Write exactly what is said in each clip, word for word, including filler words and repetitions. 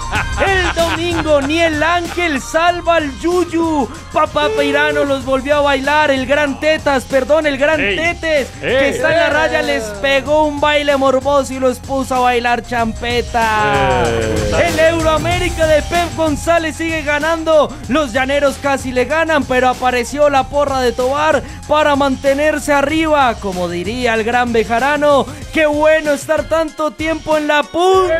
El domingo ni el ángel salva al Yuyu. Papá Peirano los volvió a bailar. El gran Tetas, perdón, el gran Ey. Tetes, Ey. que está en la raya, les pegó un baile morboso y los puso a bailar champeta. Ey. El Euroamérica de Pep González sigue ganando. Los llaneros casi le ganan, pero apareció la porra de Tobar para mantenerse arriba. Como diría el gran Bejarano, qué bueno estar tanto tiempo en la punta.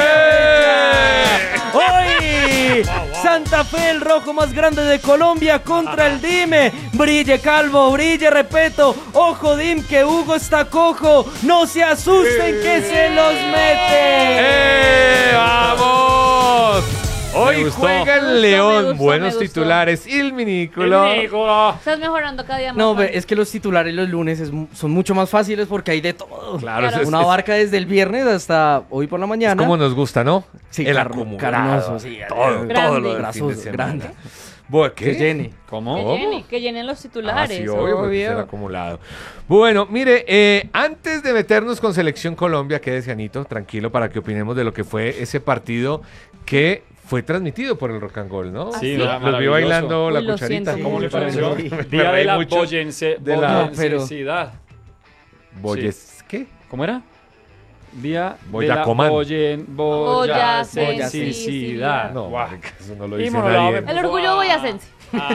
¡Eh! Hoy, Santa Fe, el rojo más grande de Colombia contra el Dime. Brille Calvo, brille Repeto. Ojo Dim, que Hugo está cojo. No se asusten que se los mete. ¡Eh! ¡Vamos! Hoy gustó. juega el Me gustó, León. me gustó, Buenos me gustó. titulares. Il Minículo. Estás mejorando cada día más. No, Juan. ve, es que los titulares los lunes es mu- son mucho más fáciles porque hay de todo. Claro, Claro. es- Una es- barca desde el viernes hasta hoy por la mañana. como nos gusta, ¿no? Sí, el car- acumulado. carnoso, sí, todo, grande. todo lo del fin de Grasoso, semana. grande. Bueno, Que ¿qué? llene. ¿Cómo? Que llene, que llenen los Ah, titulares. sí, obvio, porque obvio. es el acumulado. Bueno, mire, eh, antes de meternos con Selección Colombia, quédese, Anito, tranquilo, para que opinemos de lo que fue ese partido que fue transmitido por el Rock and Roll, ¿no? Sí, Los- mira, los vi maravilloso. bailando la Uy, lo cucharita. siento ¿Cómo le mucho. pareció? Sí. Me Día de reí la mucho boyense, de la- No, pero- boyensidad. Boyes, ¿qué? ¿Cómo era? Día Boyacomán. de la boyen, Boyacensidad. No, Guau. marica, eso no lo Y dice Monolao nadie. me El puso orgullo a- boyacense.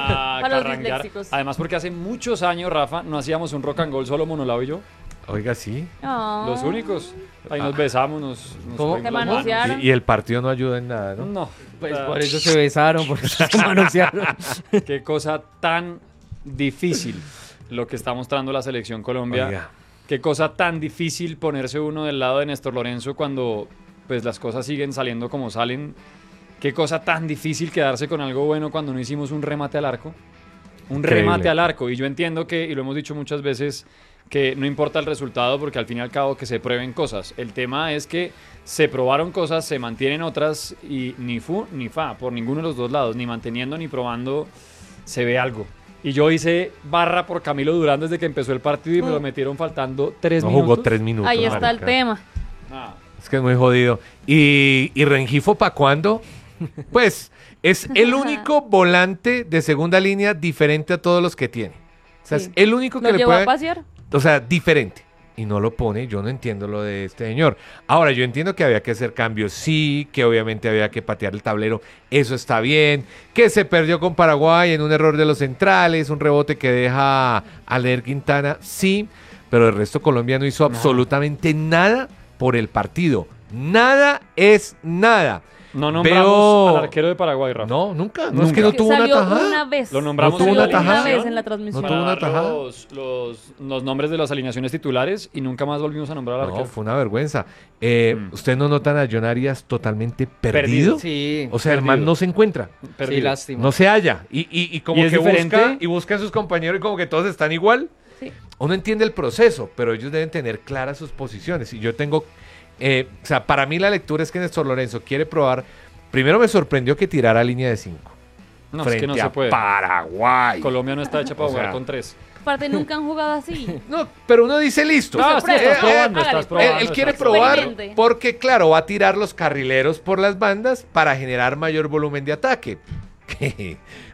a Para los carranguear. disléxicos. Además, porque hace muchos años, Rafa, no hacíamos un rock and roll solo Monolao y yo. Oiga, sí. No. Los únicos. Ahí nos besamos, nos, nos ¿Cómo? cogimos Te las manosearon. manos. Y, y el partido no ayuda en nada, ¿no? No. Pues Ah, por eso se besaron, por eso se manosearon. Qué cosa tan difícil lo que está mostrando la selección Colombia. Oiga. Qué cosa tan difícil ponerse uno del lado de Néstor Lorenzo cuando pues las cosas siguen saliendo como salen. Qué cosa tan difícil quedarse con algo bueno cuando no hicimos un remate al arco. Un Increíble. remate al arco. Y yo entiendo que, y lo hemos dicho muchas veces, que no importa el resultado porque al fin y al cabo que se prueben cosas. El tema es que se probaron cosas, se mantienen otras y ni fu ni fa por ninguno de los dos lados, ni manteniendo ni probando se ve algo. Y yo hice barra por Camilo Durán desde que empezó el partido y me lo metieron faltando tres No minutos. jugó tres minutos. Ahí está el marica. tema. Ah, Es que es muy jodido. ¿Y, y Rengifo para cuándo? Pues es el único volante de segunda línea diferente a todos los que tiene. O sea, Sí. es el único que ¿Lo le llevó puede... a pasear? O sea, diferente. Y no lo pone, yo no entiendo lo de este señor. Ahora, yo entiendo que había que hacer cambios, sí, que obviamente había que patear el tablero, eso está bien, que se perdió con Paraguay en un error de los centrales, un rebote que deja a Leer Quintana, sí, pero el resto Colombia no hizo absolutamente nada por el partido. Nada es nada. no nombramos Veo- al arquero de Paraguay, Rafa. No, nunca, no Nunca. es que no Que tuvo una salió tajada. una vez. Lo nombramos No tuvo en una la tajada. Una alineación vez en la transmisión. No para tuvo una dar tajada. Los, los, los nombres de las alineaciones titulares y nunca más volvimos a nombrar al No, arquero. fue una vergüenza. Eh, Mm. ¿Usted no notan a John Arias totalmente perdido? Perdido. Sí. O sea, el man Perdido. no se encuentra. Sí, Perdido. lástima. No se halla. Y, y, y como ¿Y es que diferente? busca y busca a sus compañeros y como que todos están igual. Sí. Uno entiende el proceso, pero ellos deben tener claras sus posiciones. Y yo tengo, eh, o sea, para mí la lectura es que Néstor Lorenzo quiere probar. Primero me sorprendió que tirara línea de cinco. No, es frente que no se a puede. Paraguay. Colombia no está hecha para O jugar sea, con tres. Aparte, nunca han jugado así. No, pero uno dice listo. No, sorpresa. estás Eh, probando, eh, estás hágale. Él, probando. él quiere estás probando. probar Experimente. porque, claro, va a tirar los carrileros por las bandas para generar mayor volumen de ataque. Que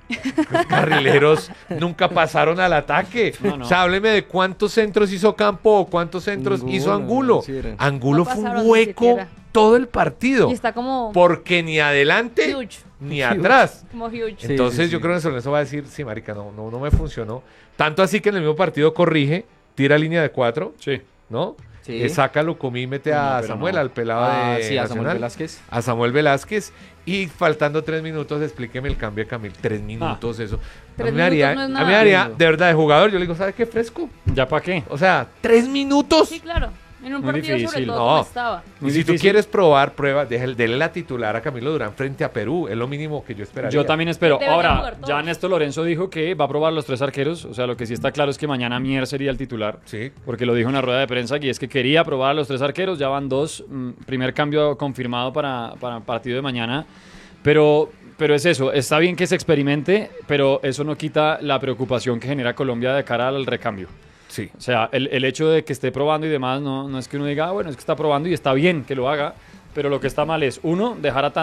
los carrileros nunca pasaron al ataque. No, no. O sea, hábleme de cuántos centros hizo Campo o cuántos centros Ninguno, hizo Angulo. sí era. Angulo No fue un pasaron ni hueco siquiera. todo el partido. Y está como Porque ni adelante huge. ni atrás. Como huge. Sí, Entonces sí, yo sí. creo que Lorenzo va a decir, sí, marica, no, no, no me funcionó. Tanto así que en el mismo partido corrige, tira línea de cuatro, Sí. ¿no? Sí. Eh, saca a Lucumí y mete No, a pero Samuel, no. al pelado Ah, de sí, a Samuel Nacional, Velázquez. a Samuel Velázquez. Y faltando tres minutos, explíqueme el cambio de Camil. Tres minutos, eso. A Tres mí me haría, minutos no es a mí me nada. haría, de verdad, de jugador, yo le digo, ¿sabes qué fresco? ¿Ya para qué? O sea, tres minutos. Sí, claro. En un Muy partido sobre difícil. todo No. como estaba. Y Muy si tú difícil. quieres probar pruebas, déjale, dele la titular a Camilo Durán frente a Perú. Es lo mínimo que yo esperaría. Yo también espero. Deberían Ahora, jugar todos. ya Néstor Lorenzo dijo que va a probar los tres arqueros. O sea, lo que sí está claro es que mañana Mier sería el titular. Sí. Porque lo dijo en la rueda de prensa y es que quería probar a los tres arqueros. Ya van dos. mm, Primer cambio confirmado para, para el partido de mañana. Pero, pero es eso. Está bien que se experimente, pero eso no quita la preocupación que genera Colombia de cara al recambio. Sí. O sea, el, el hecho de que esté probando y demás, no, no es que uno diga, ah, bueno, es que está probando y está bien que lo haga, pero lo que está mal es, uno, dejar a tan